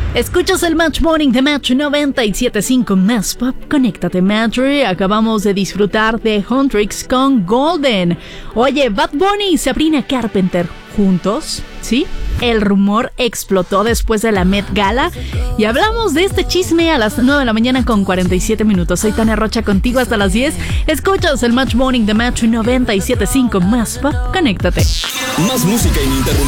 Escuchas el Match Morning de Match 97.5 Más Pop. Conéctate, Match. Acabamos de disfrutar de Huntrix con Golden. Oye, Bad Bunny y Sabrina Carpenter juntos, ¿sí? El rumor explotó después de la Met Gala y hablamos de este chisme a las 9 de la mañana con 47 minutos. Soy Tania Rocha contigo hasta las 10. Escuchas el Match Morning de Match 97.5 Más Pop. Conéctate. Más música ininterrumpida.